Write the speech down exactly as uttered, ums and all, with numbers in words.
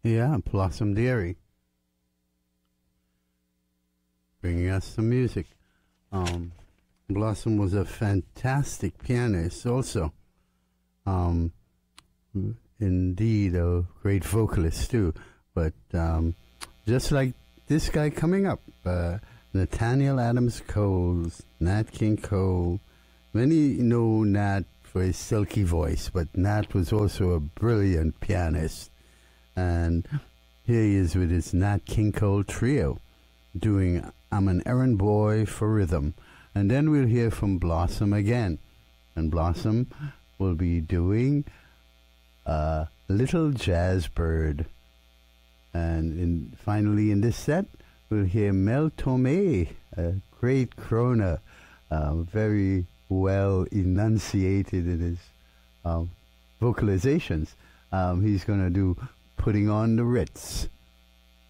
Yeah, Blossom Dairy. Bringing us some music. Um, Blossom was a fantastic pianist also. Um, indeed, a great vocalist too. But um, just like this guy coming up, uh, Nathaniel Adams Coles, Nat King Cole. Many know Nat for his silky voice, but Nat was also a brilliant pianist. And here he is with his Nat King Cole trio doing I'm an Errand Boy for Rhythm. And then we'll hear from Blossom again. And Blossom will be doing uh, Little Jazz Bird. And in, finally in this set, we'll hear Mel Torme, a great crooner, uh, very well enunciated in his um, vocalizations. Um, he's going to do Putting on the Ritz.